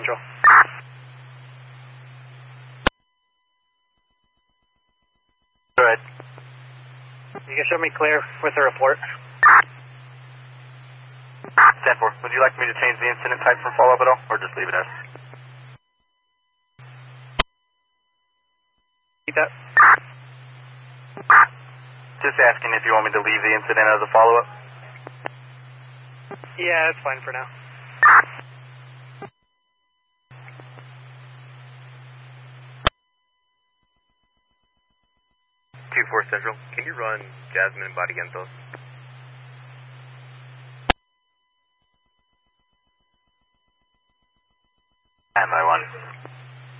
Central. Go ahead. You can show me clear with the report. 10-4, would you like me to change the incident type for follow-up at all, or just leave it as? Keep that. Just asking if you want me to leave the incident as a follow-up. Yeah, it's fine for now. 2-4 Central, can you run Jasmine and Badientos?